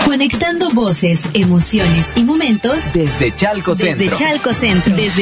Conectando voces, emociones y momentos desde Chalco Centro. Desde Chalco Centro.